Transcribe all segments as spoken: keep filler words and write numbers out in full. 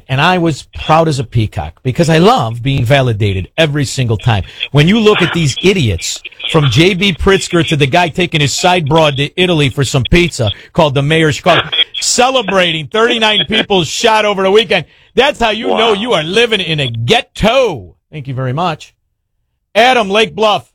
and I was proud as a peacock because I love being validated every single time. When you look at these idiots, from J B. Pritzker to the guy taking his side broad to Italy for some pizza called the Mayor of Chicago, celebrating thirty-nine people shot over the weekend, that's how you wow. know you are living in a ghetto. Thank you very much. Adam, Lake Bluff.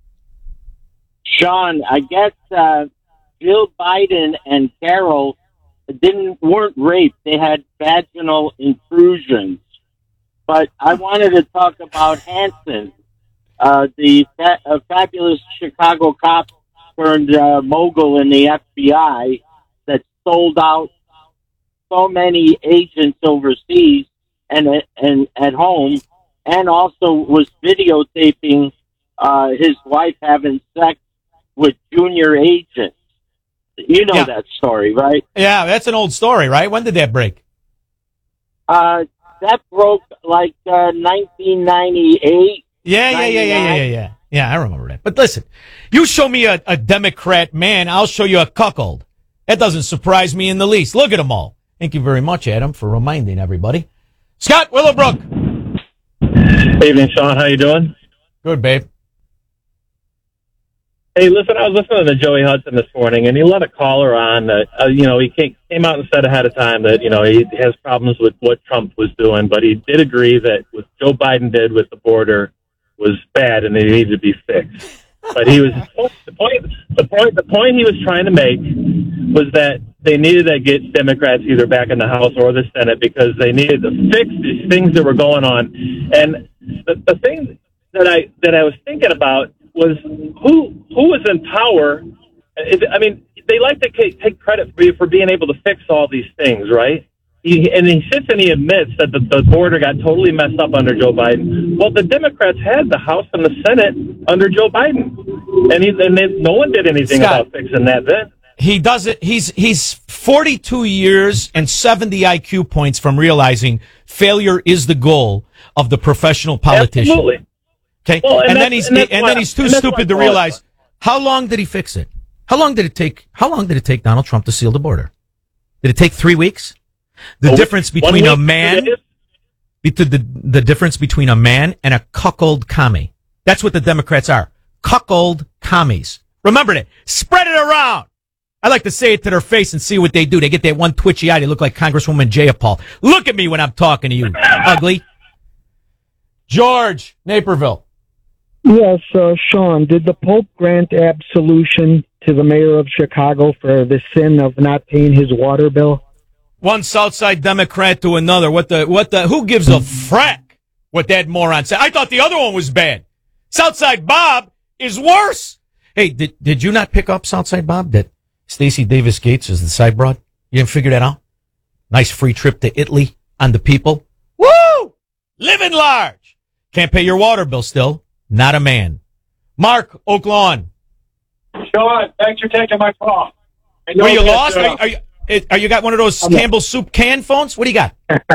Sean, I guess uh, Jill Biden and Carol didn't weren't raped. They had vaginal intrusions. But I wanted to talk about Hanson, uh, the fa- uh, fabulous Chicago cop turned uh, mogul in the F B I that sold out so many agents overseas and and at home, and also was videotaping uh, his wife having sex with junior agents. You know yeah. that story, right? Yeah, that's an old story, right? When did that break? Uh, that broke like uh, nineteen ninety-eight. Yeah, yeah, yeah, yeah, yeah, yeah, yeah. Yeah, I remember that. But listen, you show me a, a Democrat man, I'll show you a cuckold. That doesn't surprise me in the least. Look at them all. Thank you very much, Adam, for reminding everybody. Scott Willowbrook. Evening, Sean. How you doing? Good, babe. Hey, listen, I was listening to Joey Hudson this morning, and he let a caller on that, uh, you know, he came, came out and said ahead of time that, you know, he has problems with what Trump was doing, but he did agree that what Joe Biden did with the border was bad and it needed to be fixed. But he was, the point, the point, the point he was trying to make was that they needed to get Democrats either back in the House or the Senate because they needed to fix these things that were going on. And the, the thing that I, that I was thinking about was who who was in power. I mean, they like to take credit for for being able to fix all these things, right? He, and he sits and he admits that the, the border got totally messed up under Joe Biden. Well, the Democrats had the House and the Senate under Joe Biden, and, he, and they, no one did anything Scott, about fixing that then. He does it. He's he's forty-two years and seventy I Q points from realizing failure is the goal of the professional politician. Absolutely. Okay, well, and, and then he's and, and then he's too stupid to realize how long did he fix it? How long did it take? How long did it take Donald Trump to seal the border? Did it take three weeks? The oh, difference between a man, the, the the difference between a man and a cuckold commie. That's what the Democrats are. Cuckold commies. Remember that. Spread it around. I like to say it to their face and see what they do. They get that one twitchy eye. They look like Congresswoman Jayapal. Look at me when I'm talking to you, ugly. George, Naperville. Yes, uh, Sean, did the Pope grant absolution to the mayor of Chicago for the sin of not paying his water bill? One Southside Democrat to another. What the, what the, who gives a frack what that moron said? I thought the other one was bad. Southside Bob is worse. Hey, did, did you not pick up Southside Bob that Stacey Davis Gates is the side broad? You didn't figure that out? Nice free trip to Italy on the people. Woo! Living large. Can't pay your water bill still. Not a man. Mark, Oak Lawn. Sean, thanks for taking my call. Were you lost? Uh, are, are, you, are you got one of those Campbell Soup can phones? What do you got?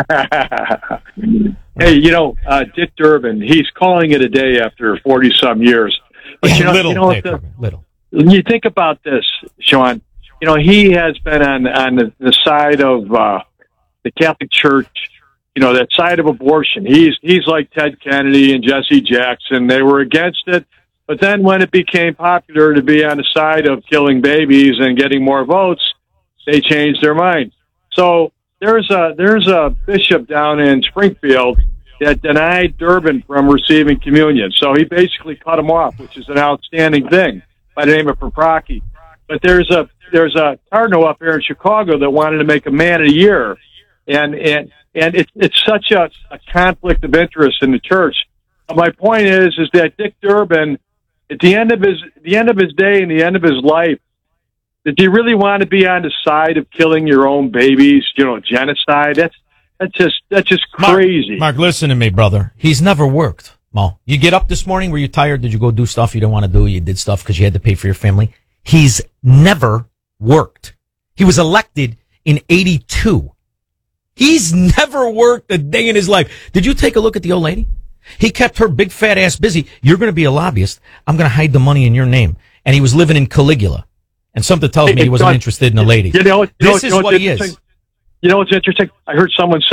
Hey, you know, uh, Dick Durbin, he's calling it a day after forty-some years. But yeah, you know, little, you know Nick, the, little. When you think about this, Sean, you know, he has been on, on the, the side of uh, the Catholic Church, you know, that side of abortion. He's he's like Ted Kennedy and Jesse Jackson. They were against it. But then when it became popular to be on the side of killing babies and getting more votes, they changed their mind. So there's a there's a bishop down in Springfield that denied Durbin from receiving communion. So he basically cut him off, which is an outstanding thing, by the name of Paprocki. But there's a there's a cardinal up here in Chicago that wanted to make a man a year. And and and it's it's such a, a conflict of interest in the church. My point is is that Dick Durbin, at the end of his the end of his day and the end of his life, did he really want to be on the side of killing your own babies? You know, genocide. That's that's just that's just crazy. Mark, Mark, listen to me, brother. He's never worked. Mo, you get up this morning. Were you tired? Did you go do stuff you don't want to do? You did stuff because you had to pay for your family. He's never worked. He was elected in eighty-two. He's never worked a day in his life. Did you take a look at the old lady? He kept her big fat ass busy. You're going to be a lobbyist. I'm going to hide the money in your name. And he was living in Caligula. And something tells me he wasn't interested in a lady. You know, you this know, is you know what he is. You know what's interesting? I heard someone say,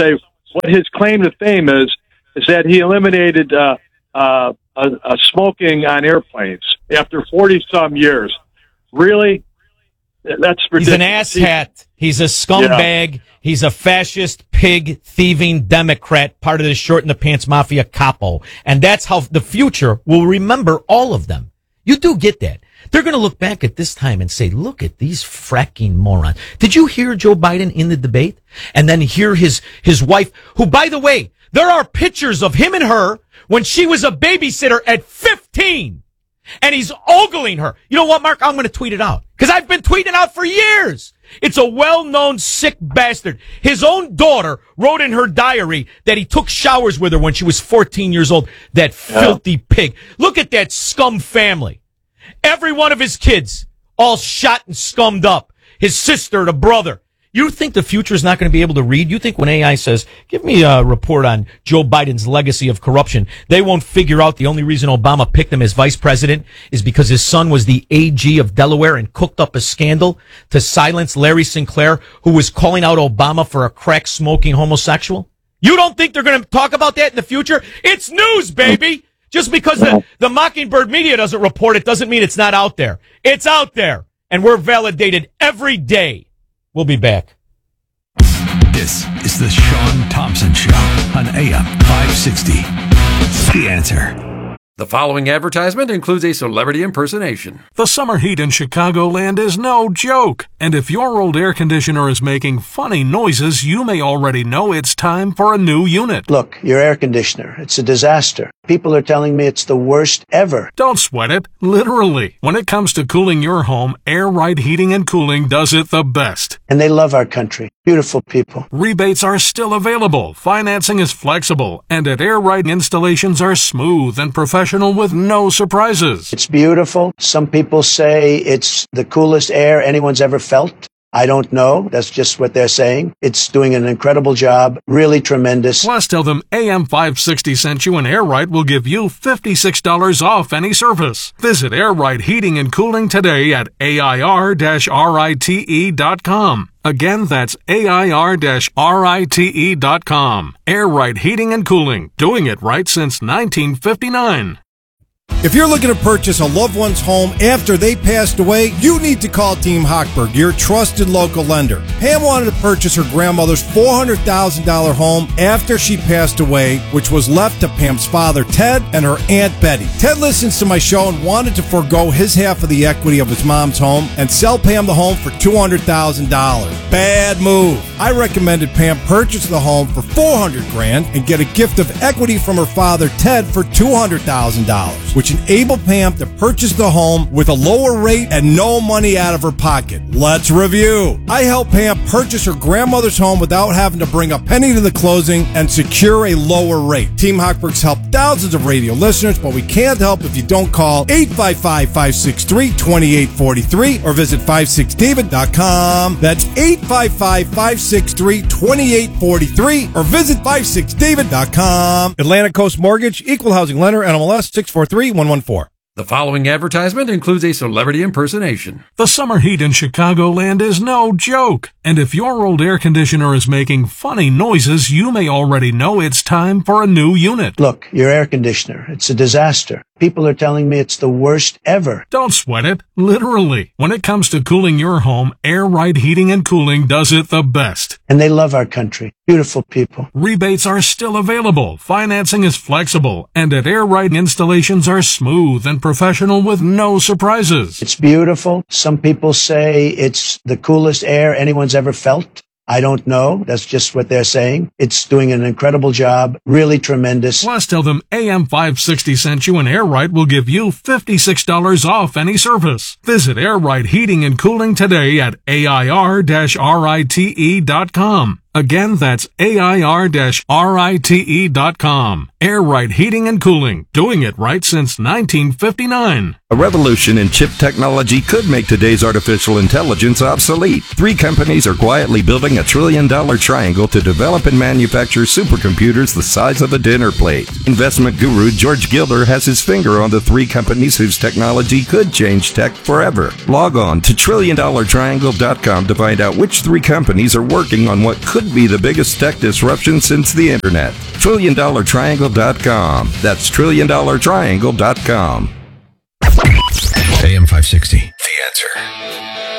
what his claim to fame is, is that he eliminated uh, uh, uh, uh, smoking on airplanes after forty-some years. Really? That's ridiculous. He's an asshat. He's a scumbag. Yeah. He's a fascist, pig, thieving Democrat, part of the short-in-the-pants mafia capo. And that's how the future will remember all of them. You do get that. They're going to look back at this time and say, look at these fracking morons. Did you hear Joe Biden in the debate? And then hear his, his wife, who, by the way, there are pictures of him and her when she was a babysitter at fifteen. And he's ogling her. You know what, Mark? I'm going to tweet it out. Because I've been tweeting out for years. It's a well-known sick bastard. His own daughter wrote in her diary that he took showers with her when she was fourteen years old. That filthy pig. Look at that scum family. Every one of his kids, all shot and scummed up. His sister, the brother. You think the future is not going to be able to read? You think when A I says, give me a report on Joe Biden's legacy of corruption, they won't figure out the only reason Obama picked him as vice president is because his son was the A G of Delaware and cooked up a scandal to silence Larry Sinclair, who was calling out Obama for a crack-smoking homosexual? You don't think they're going to talk about that in the future? It's news, baby! Just because the, the Mockingbird media doesn't report it doesn't mean it's not out there. It's out there, and we're validated every day. We'll be back. This is the Sean Thompson Show on A M five sixty. The Answer. The following advertisement includes a celebrity impersonation. The summer heat in Chicagoland is no joke. And if your old air conditioner is making funny noises, you may already know it's time for a new unit. Look, your air conditioner, it's a disaster. People are telling me it's the worst ever. Don't sweat it. Literally. When it comes to cooling your home, Air Right Heating and Cooling does it the best. And they love our country. Beautiful people. Rebates are still available. Financing is flexible. And at Air Right, installations are smooth and professional with no surprises. It's beautiful. Some people say it's the coolest air anyone's ever felt. I don't know. That's just what they're saying. It's doing an incredible job. Really tremendous. Plus, tell them A M five sixty sent you and Air Right will give you fifty-six dollars off any service. Visit Air Right Heating and Cooling today at A I R rite dot com. Again, that's A I R rite dot com. Air Right Heating and Cooling. Doing it right since nineteen fifty-nine. If you're looking to purchase a loved one's home after they passed away, you need to call Team Hochberg, your trusted local lender. Pam wanted to purchase her grandmother's four hundred thousand dollars home after she passed away, which was left to Pam's father, Ted, and her Aunt Betty. Ted listens to my show and wanted to forego his half of the equity of his mom's home and sell Pam the home for two hundred thousand dollars. Bad move. I recommended Pam purchase the home for four hundred grand and get a gift of equity from her father, Ted, for two hundred thousand dollars, which enabled Pam to purchase the home with a lower rate and no money out of her pocket. Let's review. I helped Pam purchase her grandmother's home without having to bring a penny to the closing and secure a lower rate. Team Hochberg's helped thousands of radio listeners, but we can't help if you don't call eight five five, five six three, two eight four three or visit five six david dot com. That's eight five five, five six three, two eight four three or visit five six david dot com. Atlantic Coast Mortgage, Equal Housing Lender, N M L S six four three one one four. The following advertisement includes a celebrity impersonation. The summer heat in Chicagoland is no joke. And if your old air conditioner is making funny noises, you may already know it's time for a new unit. Look, your air conditioner, it's a disaster. People are telling me it's the worst ever. Don't sweat it. Literally. When it comes to cooling your home, Air Right Heating and Cooling does it the best. And they love our country. Beautiful people. Rebates are still available. Financing is flexible. And at Air Right, installations are smooth and professional with no surprises. It's beautiful. Some people say it's the coolest air anyone's ever felt. I don't know. That's just what they're saying. It's doing an incredible job. Really tremendous. Plus, tell them A M five sixty sent you and Air Right will give you fifty-six dollars off any service. Visit Air Right Heating and Cooling today at A I R rite dot com. Again, that's A I R rite dot com. Air Right Heating and Cooling. Doing it right since nineteen fifty-nine. A revolution in chip technology could make today's artificial intelligence obsolete. Three companies are quietly building a trillion-dollar triangle to develop and manufacture supercomputers the size of a dinner plate. Investment guru George Gilder has his finger on the three companies whose technology could change tech forever. Log on to trillion dollar triangle dot com to find out which three companies are working on what could could be the biggest tech disruption since the internet. trillion dollar triangle dot com. That's trillion dollar triangle dot com. A M five sixty. The Answer.